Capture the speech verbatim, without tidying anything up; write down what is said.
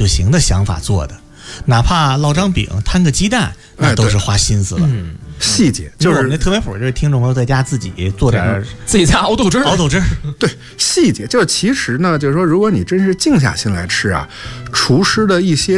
行的想法做的，哪怕烙张饼、摊个鸡蛋，那都是花心思了。嗯， 细节就是我们那特别谱，就是听众朋友在家自己做点自己家熬豆汁儿， 熬豆汁儿。 对，细节就是其实呢，就是说，如果你真是静下心来吃啊，厨师的一些